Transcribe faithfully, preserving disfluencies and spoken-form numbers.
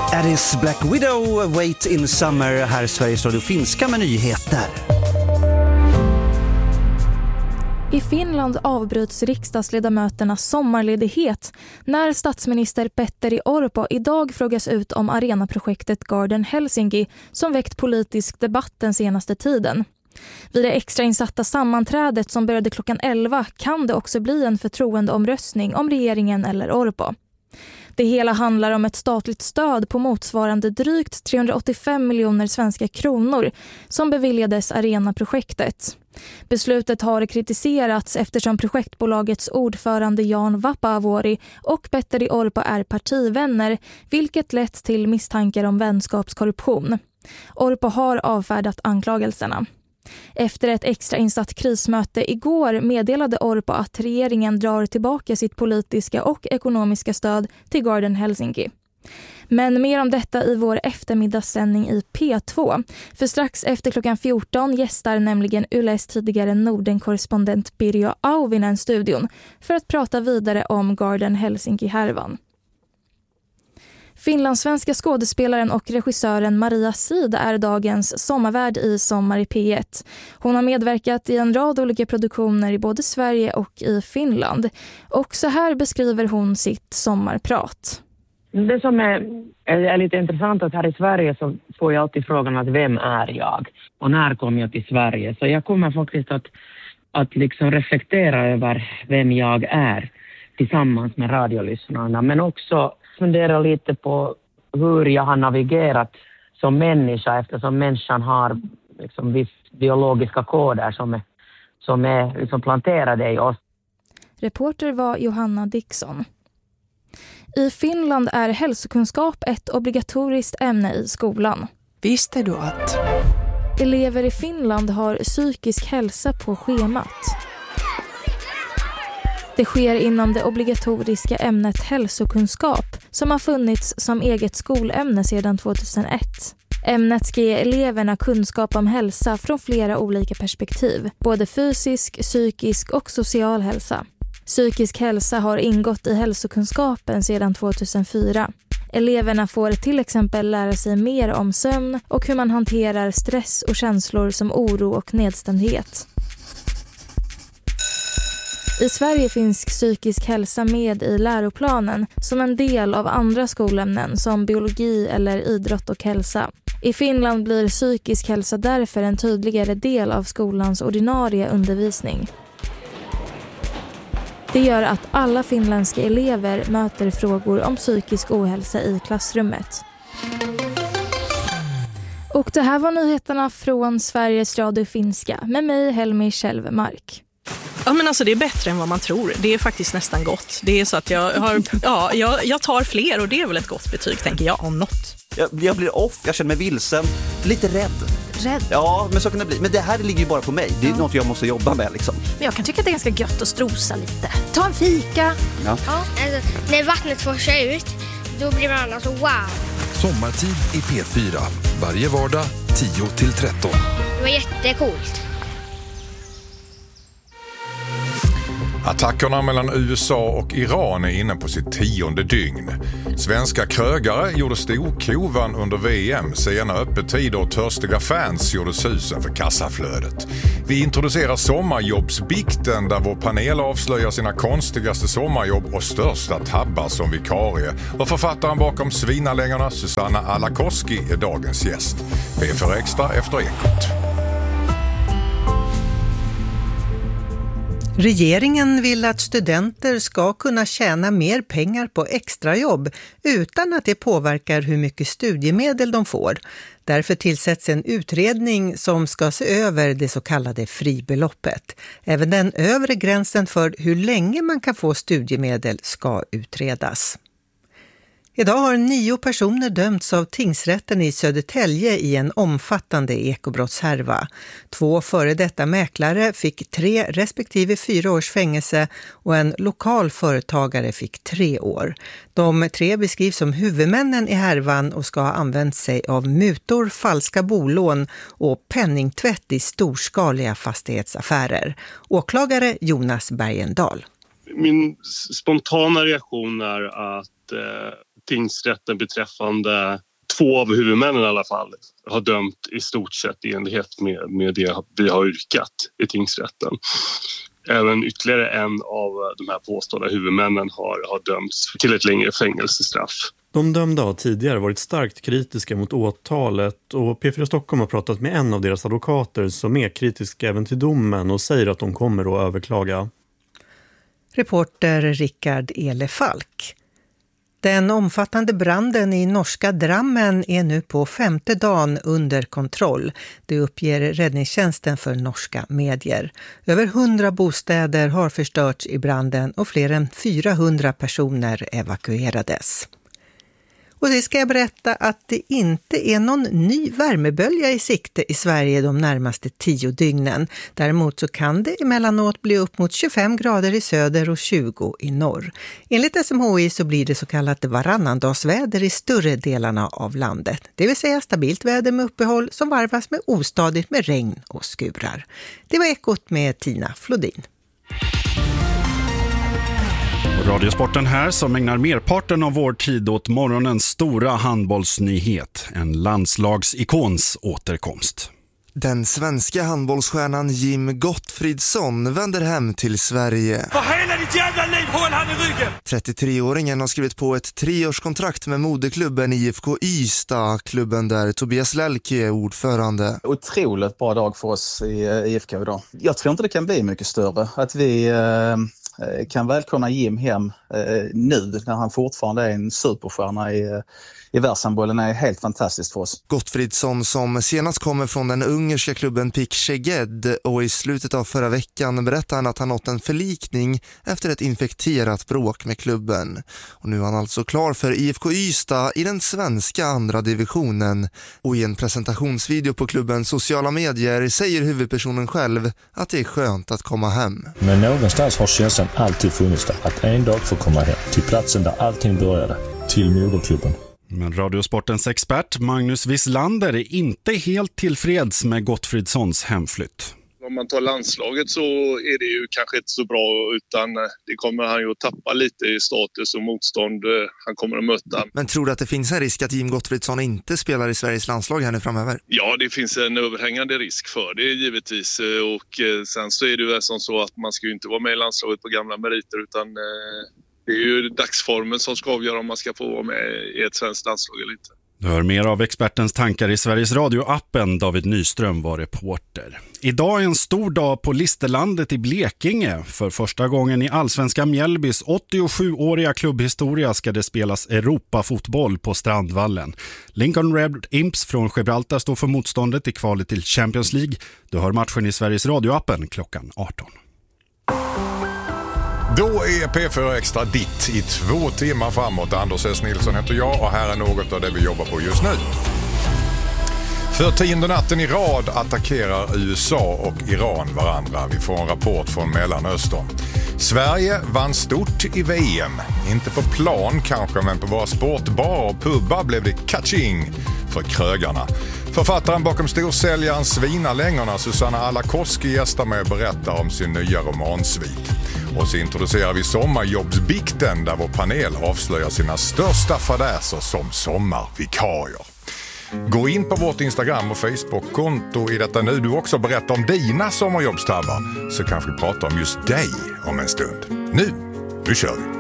Addis Black Widow, Wait in Summer, här i Sveriges Radio Finska med nyheter. I Finland avbryts riksdagsledamöternas sommarledighet när statsminister Petteri Orpo idag frågas ut om arenaprojektet Garden Helsinki som väckt politisk debatt den senaste tiden. Vid det extrainsatta sammanträdet som började klockan elva kan det också bli en förtroendeomröstning om regeringen eller Orpo. Det hela handlar om ett statligt stöd på motsvarande drygt trehundraåttiofem miljoner svenska kronor som beviljades arenaprojektet. Beslutet har kritiserats eftersom projektbolagets ordförande Jan Vapaavuori och Petteri Orpo är partivänner, vilket lett till misstankar om vänskapskorruption. Orpo har avfärdat anklagelserna. Efter ett extrainsatt krismöte igår meddelade Orpo att regeringen drar tillbaka sitt politiska och ekonomiska stöd till Garden Helsinki. Men mer om detta i vår eftermiddagssändning i P två. För strax efter klockan fjorton gästar nämligen Yles tidigare Norden-korrespondent Birjo Auvinen studion för att prata vidare om Garden Helsinki-härvan. Finlandssvenska skådespelaren och regissören Maria Sid är dagens sommarvärd i Sommar i P ett. Hon har medverkat i en rad olika produktioner i både Sverige och i Finland. Och så här beskriver hon sitt sommarprat. Det som är, är lite intressant att här i Sverige så får jag alltid frågan att vem är jag? Och när kom jag till Sverige? Så jag kommer faktiskt att, att liksom reflektera över vem jag är tillsammans med radiolyssnarna. Men också fundera lite på hur jag har navigerat som människa eftersom människan har liksom viss biologiska koder som är, som är liksom planterade i oss. Reporter var Johanna Dixon. I Finland är hälsokunskap ett obligatoriskt ämne i skolan. Visste du att elever i Finland har psykisk hälsa på schemat? Det sker inom det obligatoriska ämnet hälsokunskap som har funnits som eget skolämne sedan tjugohundraett. Ämnet ska ge eleverna kunskap om hälsa från flera olika perspektiv, både fysisk, psykisk och social hälsa. Psykisk hälsa har ingått i hälsokunskapen sedan tjugohundrafyra. Eleverna får till exempel lära sig mer om sömn och hur man hanterar stress och känslor som oro och nedstämdhet. I Sverige finns psykisk hälsa med i läroplanen som en del av andra skolämnen som biologi eller idrott och hälsa. I Finland blir psykisk hälsa därför en tydligare del av skolans ordinarie undervisning. Det gör att alla finländska elever möter frågor om psykisk ohälsa i klassrummet. Och det här var nyheterna från Sveriges Radio Finska med mig Helmi Kjellmark. Ja, men alltså det är bättre än vad man tror. Det är faktiskt nästan gott. Det är så att jag har, ja, jag, jag tar fler och det är väl ett gott betyg, tänker jag, om något. Jag, jag blir off, jag känner mig vilsen, lite rädd. Rädd? Ja, men så kan det bli. Men det här ligger ju bara på mig. Det är ja. något jag måste jobba med liksom. Men jag kan tycka att det är ganska gött att strosa lite. Ta en fika. Ja. Ja. Alltså, när vattnet forsar ut, då blir man alltså wow. Sommartid i P fyra. Varje vardag tio till tretton. Det var jättecoolt. Attackerna mellan U S A och Iran är inne på sitt tionde dygn. Svenska krögare gjorde storkovan under V M. Sena öppettider och törstiga fans gjorde susen för kassaflödet. Vi introducerar sommarjobbsbikten där vår panel avslöjar sina konstigaste sommarjobb och största tabbar som vikarie. Och författaren bakom Svinalängorna, Susanna Alakoski, är dagens gäst. P fyra Extra efter Ekot. Regeringen vill att studenter ska kunna tjäna mer pengar på extrajobb utan att det påverkar hur mycket studiemedel de får. Därför tillsätts en utredning som ska se över det så kallade fribeloppet. Även den övre gränsen för hur länge man kan få studiemedel ska utredas. Idag har nio personer dömts av tingsrätten i Södertälje i en omfattande ekobrottshärva. Två före detta mäklare fick tre respektive fyra års fängelse och en lokal företagare fick tre år. De tre beskrivs som huvudmännen i härvan och ska ha använt sig av mutor, falska bolån och penningtvätt i storskaliga fastighetsaffärer. Åklagare Jonas Bergendahl. Min spontana reaktion är att eh... tingsrätten beträffande två av huvudmännen i alla fall har dömt i stort sett i enlighet med, med det vi har yrkat i tingsrätten. Även ytterligare en av de här påstådda huvudmännen har, har dömts till ett längre fängelsestraff. De dömda har tidigare varit starkt kritiska mot åtalet och P fyra Stockholm har pratat med en av deras advokater som är kritisk även till domen och säger att de kommer att överklaga. Reporter Rickard Elefalk. Den omfattande branden i norska Drammen är nu på femte dagen under kontroll. Det uppger räddningstjänsten för norska medier. Över hundra bostäder har förstörts i branden och fler än fyrahundra personer evakuerades. Och det ska jag berätta att det inte är någon ny värmebölja i sikte i Sverige de närmaste tio dygnen. Däremot så kan det emellanåt bli upp mot tjugofem grader i söder och tjugo i norr. Enligt S M H I så blir det så kallat varannandagsväder i större delarna av landet. Det vill säga stabilt väder med uppehåll som varvas med ostadigt med regn och skurar. Det var Ekot med Tina Flodin. Radiosporten här som ägnar merparten av vår tid åt morgonens stora handbollsnyhet. En landslagsikons återkomst. Den svenska handbollsstjärnan Jim Gottfridsson vänder hem till Sverige. För hela ditt jävla liv, håll han i ryggen! trettiotre-åringen har skrivit på ett treårskontrakt med moderklubben I F K Ystad, klubben där Tobias Lelke är ordförande. Otroligt bra dag för oss i I F K idag. Jag tror inte det kan bli mycket större. Att vi eh, kan välkomna Jim hem eh, nu när han fortfarande är en superstjärna i eh, i världshandbollen är helt fantastiskt för oss. Gottfridsson som senast kommer från den ungerska klubben Pik Szeged och i slutet av förra veckan berättade han att han nått en förlikning efter ett infekterat bråk med klubben. Och nu är han alltså klar för I F K Ystad i den svenska andra divisionen. Och i en presentationsvideo på klubbens sociala medier säger huvudpersonen själv att det är skönt att komma hem. Men någonstans har känslan alltid funnits där att en dag få komma hem till platsen där allting började, till moderklubben. Men Radiosportens expert Magnus Wislander är inte helt tillfreds med Gottfridssons hemflytt. Om man tar landslaget så är det ju kanske inte så bra, utan det kommer han ju att tappa lite i status och motstånd han kommer att möta. Men tror du att det finns en risk att Jim Gottfridsson inte spelar i Sveriges landslag här nu framöver? Ja, det finns en överhängande risk för det givetvis. Och sen så är det ju som så att man ska ju inte vara med i landslaget på gamla meriter, utan det är ju dagsformen som ska avgöra om man ska få vara med i ett svenskt landslag eller inte. Du hör mer av expertens tankar i Sveriges Radio-appen. David Nyström var reporter. Idag är en stor dag på Listerlandet i Blekinge. För första gången i Allsvenska Mjällbys åttiosjuåriga klubbhistoria ska det spelas Europafotboll på Strandvallen. Lincoln Red Imps från Gibraltar står för motståndet i kvalet till Champions League. Du hör matchen i Sveriges Radio-appen klockan arton. Då är P fyra Extra ditt i två timmar framåt. Anders S. Nilsson heter jag och här är något av det vi jobbar på just nu. För tionde natten i rad attackerar U S A och Iran varandra. Vi får en rapport från Mellanöstern. Sverige vann stort i V M. Inte på plan kanske, men på våra sportbarer och pubbar blev det catching för krögarna. Författaren bakom storsäljaren Svinalängorna, Susanna Alakoski, gästar med och berättar om sin nya romansvit. Och så introducerar vi sommarjobbsbikten där vår panel avslöjar sina största fadäser som sommarvikarier. Gå in på vårt Instagram och Facebook-konto i detta nu du också berättar om dina sommarjobbstabbar, så kanske vi pratar om just dig om en stund. Nu, nu kör vi!